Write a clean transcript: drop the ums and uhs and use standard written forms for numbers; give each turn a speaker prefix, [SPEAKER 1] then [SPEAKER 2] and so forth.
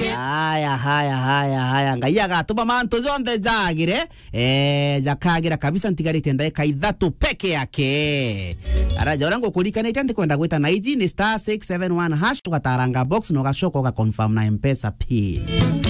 [SPEAKER 1] Haya ngaiya gatuma mantu zonde jagire jakagira kabisa ntigarite ndeka ithatu peke yake araja orango kulikanite ndikwenda gwita na iji ni *671# tugataranga box no gacoka ga confirm na M-Pesa pin